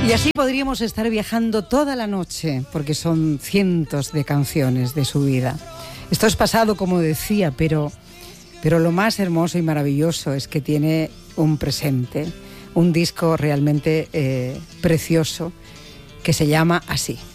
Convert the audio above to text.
Y así podríamos estar viajando toda la noche, porque son cientos de canciones de su vida. Esto es pasado, como decía, pero lo más hermoso y maravilloso es que tiene un presente, un disco realmente precioso que se llama así.